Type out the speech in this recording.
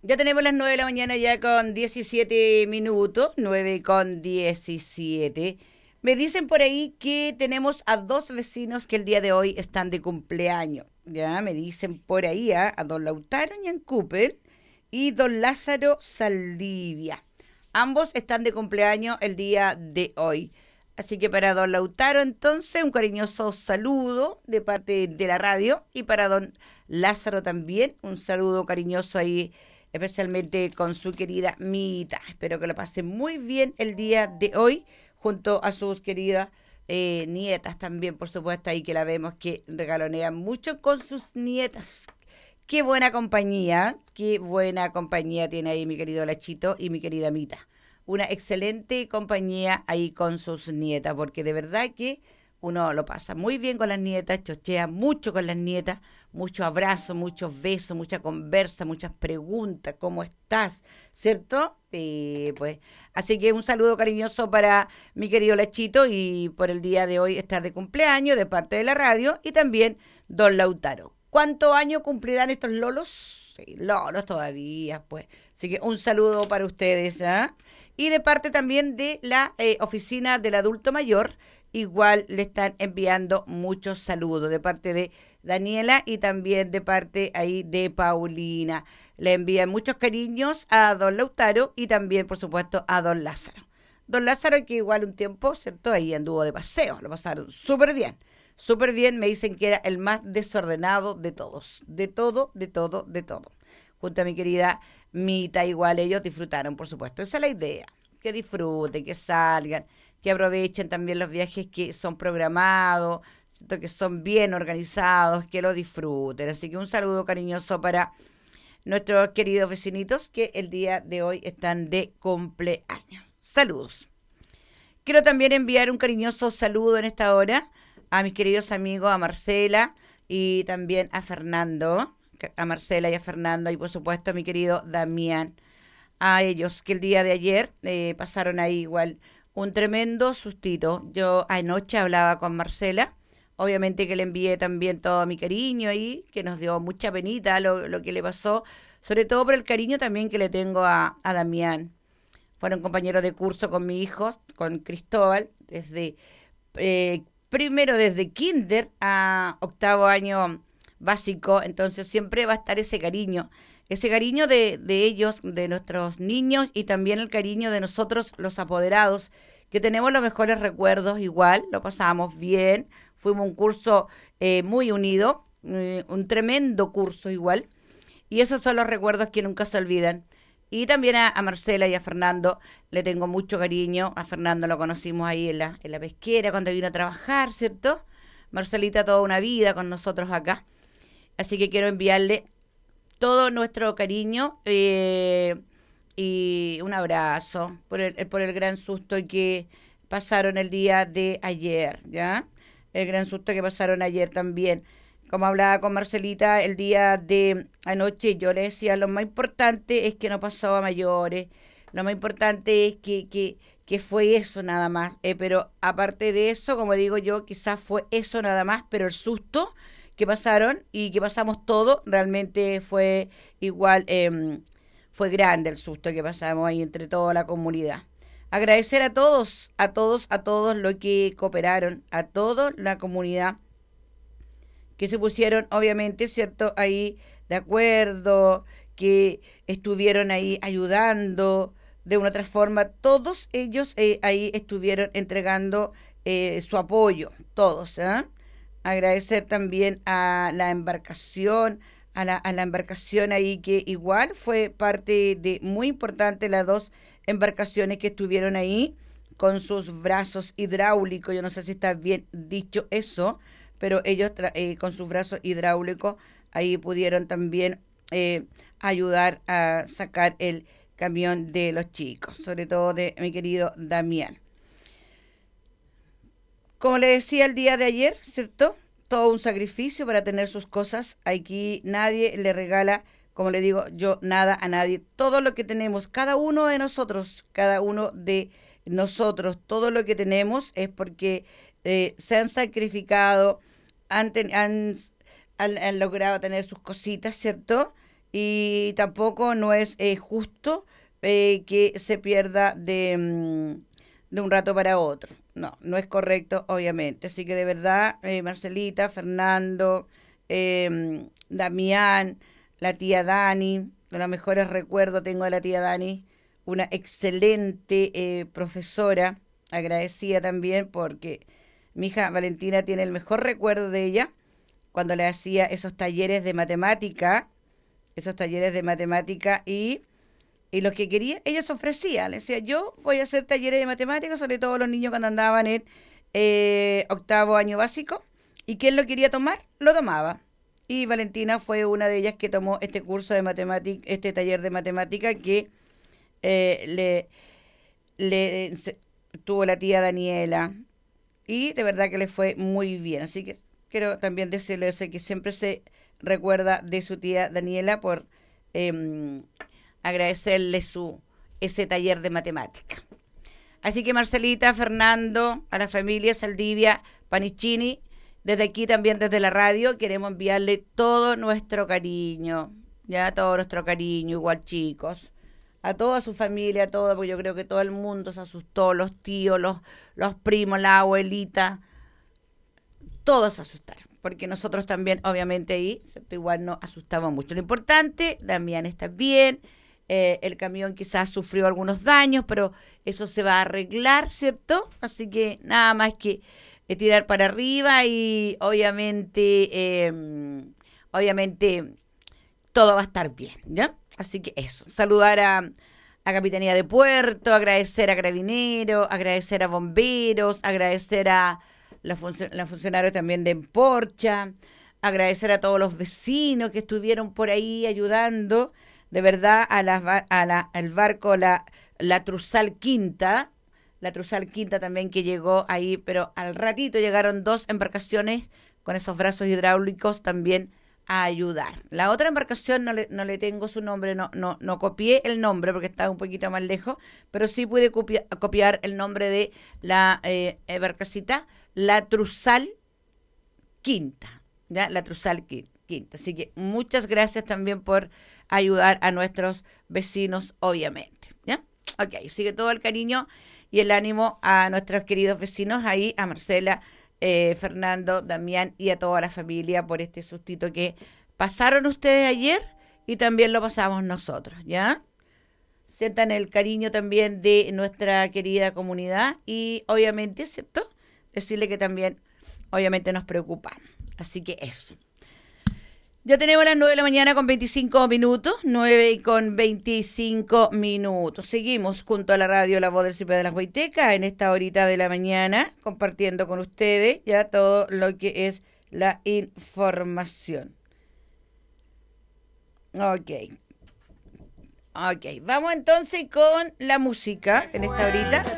Ya tenemos las 9 de la mañana ya con 17 minutos, 9 con 17. Me dicen por ahí que tenemos a dos vecinos que el día de hoy están de cumpleaños. Ya me dicen por ahí a don Lautaro Ñancupel y don Lázaro Saldivia. Ambos están de cumpleaños el día de hoy. Así que para don Lautaro entonces un cariñoso saludo de parte de la radio y para don Lázaro también un saludo cariñoso ahí especialmente con su querida Mita. Espero que lo pasen muy bien el día de hoy junto a sus queridas nietas también, por supuesto, ahí que la vemos que regalonean mucho con sus nietas. Qué buena compañía tiene ahí mi querido Lachito y mi querida Mita. Una excelente compañía ahí con sus nietas, porque de verdad que uno lo pasa muy bien con las nietas, chochea mucho con las nietas, mucho abrazo, muchos besos, mucha conversa, muchas preguntas, ¿cómo estás? ¿Cierto? Pues, así que un saludo cariñoso para mi querido Lachito y por el día de hoy estar de cumpleaños de parte de la radio y también don Lautaro. ¿Cuántos años cumplirán estos lolos? Sí, lolos todavía, pues. Así que un saludo para ustedes, ¿ah? Y de parte también de la oficina del adulto mayor, igual le están enviando muchos saludos de parte de Daniela y también de parte ahí de Paulina. Le envían muchos cariños a don Lautaro y también, por supuesto, a don Lázaro. Don Lázaro que igual un tiempo, ¿cierto? Ahí anduvo de paseo, lo pasaron súper bien. Súper bien, me dicen que era el más desordenado de todos. De todo, de todo, de todo. Junto a mi querida Mita, igual ellos disfrutaron, por supuesto. Esa es la idea. Que disfruten, que salgan, que aprovechen también los viajes que son programados, ¿cierto? Que son bien organizados, que lo disfruten. Así que un saludo cariñoso para nuestros queridos vecinitos que el día de hoy están de cumpleaños. Saludos. Quiero también enviar un cariñoso saludo en esta hora a mis queridos amigos, a Marcela y también a Fernando, a Marcela y a Fernando y por supuesto a mi querido Damián, a ellos que el día de ayer pasaron ahí igual un tremendo sustito. Yo anoche hablaba con Marcela, obviamente que le envié también todo mi cariño y que nos dio mucha penita lo que le pasó, sobre todo por el cariño también que le tengo a Damián. Fueron compañeros de curso con mi hijo, con Cristóbal, desde primero desde kinder a octavo año básico, entonces siempre va a estar ese cariño de ellos, de nuestros niños y también el cariño de nosotros los apoderados, que tenemos los mejores recuerdos igual, lo pasamos bien, fuimos un curso muy unido, un tremendo curso igual, y esos son los recuerdos que nunca se olvidan. Y también a Marcela y a Fernando le tengo mucho cariño. A Fernando lo conocimos ahí en la pesquera cuando vino a trabajar, ¿cierto? Marcelita toda una vida con nosotros acá. Así que quiero enviarle todo nuestro cariño y un abrazo por el gran susto que pasaron el día de ayer, ¿ya? El gran susto que pasaron ayer también. Como hablaba con Marcelita el día de anoche, yo le decía, lo más importante es que no pasó a mayores, lo más importante es que fue eso nada más, pero aparte de eso, como digo yo, quizás fue eso nada más, pero el susto que pasaron y que pasamos todo, realmente fue igual, fue grande el susto que pasamos ahí entre toda la comunidad. Agradecer a todos, a todos, a todos los que cooperaron, a toda la comunidad que se pusieron, obviamente, ¿cierto? Ahí de acuerdo, que estuvieron ahí ayudando de una otra forma. Todos ellos ahí estuvieron entregando su apoyo, todos. ¿Eh? Agradecer también a la embarcación, a la embarcación ahí que igual fue parte de muy importante las dos embarcaciones que estuvieron ahí con sus brazos hidráulicos. Yo no sé si está bien dicho eso, pero ellos con sus brazos hidráulicos ahí pudieron también ayudar a sacar el camión de los chicos, sobre todo de mi querido Damián. Como le decía el día de ayer, ¿cierto? Todo un sacrificio para tener sus cosas. Aquí nadie le regala, como le digo yo, nada a nadie. Todo lo que tenemos, cada uno de nosotros, todo lo que tenemos es porque se han sacrificado, han, ten- han, han logrado tener sus cositas, ¿cierto? y tampoco no es justo que se pierda de un rato para otro. No, no es correcto, obviamente. Así que de verdad, Marcelita, Fernando, Damián, la tía Dani, de los mejores recuerdos tengo de la tía Dani, una excelente profesora, agradecida también porque mi hija Valentina tiene el mejor recuerdo de ella cuando le hacía esos talleres de matemática y lo que quería, ella se ofrecía, le decía, yo voy a hacer talleres de matemáticas, sobre todo los niños cuando andaban en octavo año básico, y quien lo quería tomar, lo tomaba. Y Valentina fue una de ellas que tomó este curso de matemática, este taller de matemática que eh, le, tuvo la tía Daniela, y de verdad que le fue muy bien. Así que quiero también decirle eso, que siempre se recuerda de su tía Daniela por eh, agradecerle ese taller de matemática. Así que Marcelita, Fernando, a la familia Saldivia, Panicini, desde aquí también desde la radio queremos enviarle todo nuestro cariño, ya todo nuestro cariño, igual chicos, a toda su familia, a todo, porque yo creo que todo el mundo se asustó, los tíos, los primos, la abuelita, todos se asustaron, porque nosotros también, obviamente, ahí, ¿cierto? Igual nos asustamos mucho. Lo importante, Damián está bien, el camión quizás sufrió algunos daños, pero eso se va a arreglar, ¿cierto? Así que nada más que tirar para arriba y obviamente todo va a estar bien, ¿ya? Así que eso, saludar a Capitanía de Puerto, agradecer a Carabineros, agradecer a Bomberos, agradecer a los funcionarios también de Emporcha, agradecer a todos los vecinos que estuvieron por ahí ayudando, de verdad, al barco la Truzal Quinta, la Truzal Quinta también que llegó ahí, pero al ratito llegaron dos embarcaciones con esos brazos hidráulicos también a ayudar. La otra embarcación no le tengo su nombre, no copié el nombre porque estaba un poquito más lejos, pero sí pude copiar el nombre de la embarcacita, la Truzal Quinta, ¿ya? La Truzal Quinta. Así que muchas gracias también por ayudar a nuestros vecinos, obviamente, ¿ya? Ok, sigue todo el cariño y el ánimo a nuestros queridos vecinos ahí, a Marcela, Fernando, Damián y a toda la familia por este sustito que pasaron ustedes ayer y también lo pasamos nosotros, ¿ya? Sientan el cariño también de nuestra querida comunidad y obviamente, ¿cierto? Decirle que también, obviamente, nos preocupamos. Así que eso. Ya tenemos las 9 de la mañana con 25 minutos, 9 con 25 minutos. Seguimos junto a la radio La Voz del Cipe de las Huaytecas en esta horita de la mañana, compartiendo con ustedes ya todo lo que es la información. Ok. Ok, vamos entonces con la música en esta horita.